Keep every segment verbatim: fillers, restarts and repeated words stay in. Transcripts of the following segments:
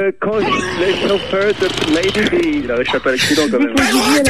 que quand les chauffeurs de Lady B, il a réchappé à l'accident quand même.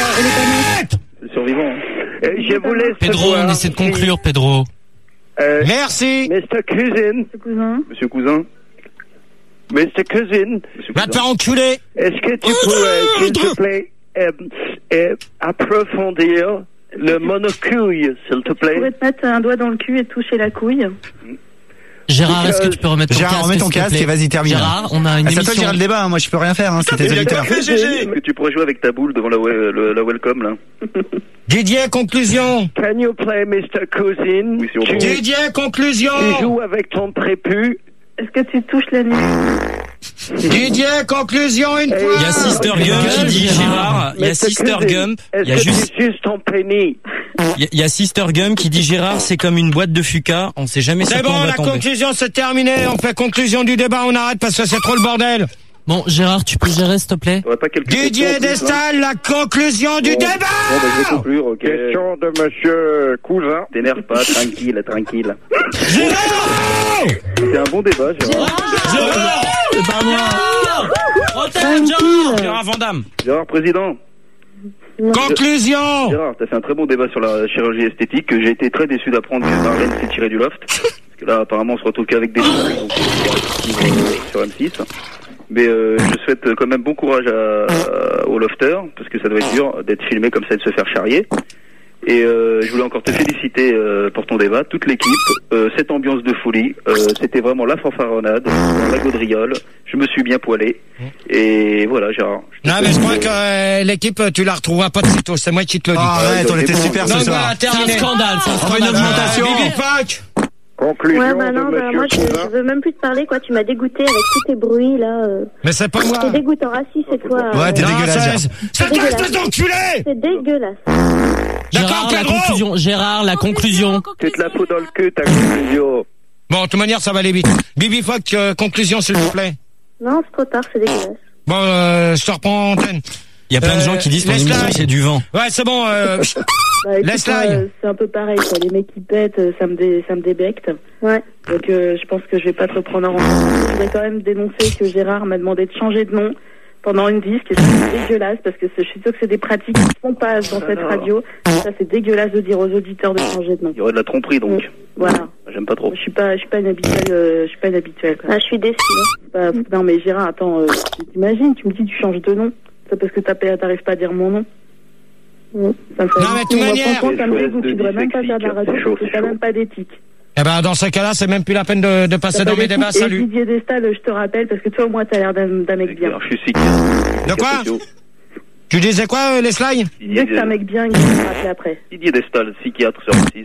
C'est survivant. Hein. Et je vous laisse Pedro, on essaie de conclure, si... Pedro. Euh, Merci. Mister Cousin. Monsieur Cousin. Monsieur Cousin. Mister Cousin. Va te faire enculer. Est-ce que tu pourrais, s'il te plaît, euh, euh, approfondir le monocouille, s'il te plaît? Tu pourrais te mettre un doigt dans le cul et toucher la couille. Gérard, est-ce que tu peux remettre ton Gérard, casque? remets ton casque et vas-y, termine. Gérard, on a une ah, émission. C'est à toi de gérer le débat, hein. Moi je peux rien faire, hein. C'était des auditeurs. Est-ce que tu pourrais jouer avec ta boule devant la, la, la welcome, là? Didier, conclusion. Can you play Mister Cousin? Oui, si on peut. Didier, conclusion. Tu joues avec ton prépuce. Est-ce que tu touches la nuit? Didier, conclusion une fois. Il y a Sister Gump qui dit Gérard. Il y a Sister Gump. Il y a juste... juste ton pénis. Il y a Sister Gump qui dit Gérard, c'est comme une boîte de Fuca. On sait jamais sur quoi on va tomber. C'est bon, la conclusion c'est terminé. On fait conclusion du débat, on arrête parce que c'est trop le bordel. Bon, Gérard, tu peux gérer, s'il te plaît? Didier Destal, la conclusion du bon, débat. Bon, bah, je vais conclure, ok. Question de Monsieur Cousin. T'énerve pas, tranquille, tranquille. Gérard! C'est un bon débat, Gérard. Gérard! C'est pas moi. Gérard! Gérard Vandamme. Gérard, président. Conclusion. Gérard, t'as fait un très bon débat sur la chirurgie esthétique que j'ai été très déçu d'apprendre que Marlène s'est tirée du loft. Parce que là, apparemment, on se retrouve qu'avec des gens sur M six. Mais euh, je souhaite quand même bon courage à, à, aux lofters, parce que ça doit être dur d'être filmé comme ça et de se faire charrier. Et euh, je voulais encore te féliciter euh, pour ton débat, toute l'équipe, euh, cette ambiance de folie, euh, c'était vraiment la fanfaronnade, la gaudriole, je me suis bien poilé, et voilà, Gérard. Non mais je crois que euh, l'équipe, tu la retrouveras pas de sitôt, c'est moi qui te le dis. Ah, arrête, on était super ce soir. C'est un scandale, c'est un scandale. Une augmentation. Bibi Fock. Conclusion ouais, bah non, de bah, moi je, je veux même plus te parler, quoi. Tu m'as dégoûté avec tous tes bruits là. Euh... Mais c'est pas moi. C'est dégoûtant. Ah si, c'est toi. Ouais, t'es euh... dégueulasse. C'est toi, espèce d'enculé. C'est dégueulasse. Gérard, la conclusion. Gérard, la conclusion. Tu te la fous dans le cul, ta conclusion. Bon, de toute manière, ça va aller vite. Bibi Fock, euh, conclusion, s'il vous plaît. Non, c'est trop tard, c'est dégueulasse. Bon, euh, je te reprends antenne. Il y a plein de gens qui disent ton émission c'est du vent. Ouais, c'est bon. Euh, bah, Laisse-la. Euh, c'est un peu pareil, quoi. Les mecs qui pètent, ça me dé, ça me débecte. Ouais. Donc euh, je pense que je vais pas te reprendre en compte. Je voudrais quand même dénoncer que Gérard m'a demandé de changer de nom pendant une disque et c'est dégueulasse parce que je suis sûre que c'est des pratiques qui se font pas dans cette radio. Ça c'est dégueulasse de dire aux auditeurs de changer de nom. Il y aurait de la tromperie donc. Voilà. J'aime pas trop. Je suis pas, je suis pas une habituelle. Euh, je suis pas une habituelle. Ah, je suis déçue. Bah, mm. Non mais Gérard, attends, euh, t'imagines, tu me dis tu changes de nom. C'est parce que t'arrives pas à dire mon nom. Mm. Ça me fait non mais de toute manière. Franchement, ça me dégoûte. Tu devrais même pas faire de la radio parce que t'as même pas d'éthique. Eh ben, dans ce cas-là, c'est même plus la peine de, de passer dans mes débats. Salut. Et Didier Destal, je te rappelle, parce que toi, au moins, t'as l'air d'un, d'un mec bien. Alors, je suis sick. De quoi? Tu disais quoi, euh, les slides? Je disais que c'est un mec bien, il va me rappeler après. Didier Destal, psychiatre sur M six.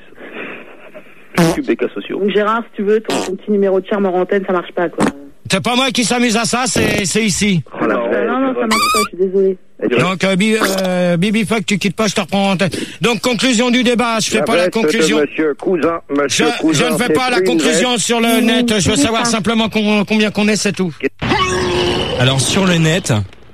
Je m'occupe des cas sociaux. Donc, Gérard, si tu veux, ton, ton petit numéro de charme en antenne, ça marche pas, quoi. C'est pas moi qui s'amuse à ça, c'est, c'est ici. Oh, non, non, non, ça marche pas, je suis désolé. Donc, euh, Bibi, euh, Bibi Fock, tu quittes pas, je te reprends en tête. Donc, conclusion du débat, je fais pas la conclusion. Monsieur Cousin, monsieur je, Cousin, je ne fais pas la conclusion sur le net, je veux savoir simplement con, combien qu'on est, c'est tout. Alors, sur le net.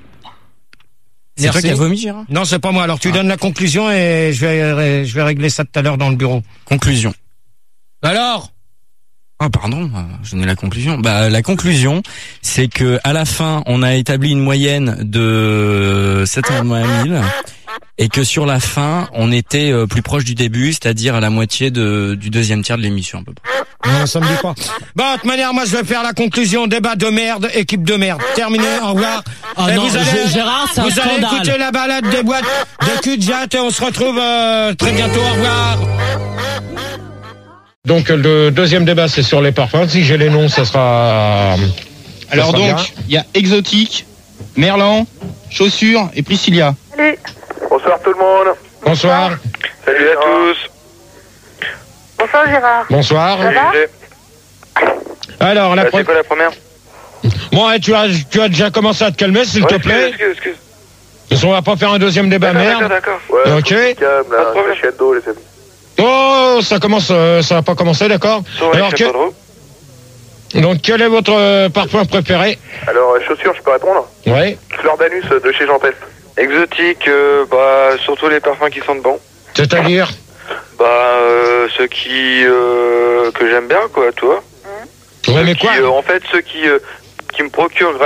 C'est Merci. toi qui as vomi, Gérard? Non, c'est pas moi. Alors, tu ah. donnes la conclusion et je vais, je vais régler ça tout à l'heure dans le bureau. Conclusion. Alors? Ah pardon, je n'ai la conclusion. Bah la conclusion, c'est que à la fin, on a établi une moyenne de sept cent vingt mille et que sur la fin, on était plus proche du début, c'est-à-dire à la moitié de du deuxième tiers de l'émission à peu près. Non, ça me dit pas. Bon, de toute manière, moi je vais faire la conclusion. Débat de merde, équipe de merde. Terminé, au revoir. Oh et non, vous allez, Gérard, c'est un vous scandale. allez écouter la balade des boîtes de cul de jatte et on se retrouve euh, très bientôt. Au revoir. Donc le deuxième débat c'est sur les parfums. Si j'ai les noms, ça sera. Ça Alors sera donc il y a Exotique, Merlan, Chaussures et Priscilla. Salut. Bonsoir tout le monde. Bonsoir. Salut à tous. Bonsoir Gérard. Bonsoir. Ça va? Alors la ah, première. C'est quoi la première? Bon, tu as tu as déjà commencé à te calmer, s'il ouais, te excuse, plaît. Excuse, excuse. Parce qu'on va pas faire un deuxième débat d'accord, merde. D'accord, d'accord. Ouais, ok. Calme, là, pas de problème. D'eau, les amis. Oh, ça commence, euh, ça n'a pas commencé, d'accord. Ouais, alors que... Donc, quel est votre euh, parfum préféré? Alors, euh, chaussures, je peux répondre? Ouais. Fleur d'anus euh, de chez Jean Pest. Exotique, euh, bah, surtout les parfums qui sentent bon. C'est-à-dire? Bah, euh, ceux qui, euh, que j'aime bien, quoi, toi. Ouais, mais quoi? Qui, euh, en fait, ceux qui, euh, qui me procurent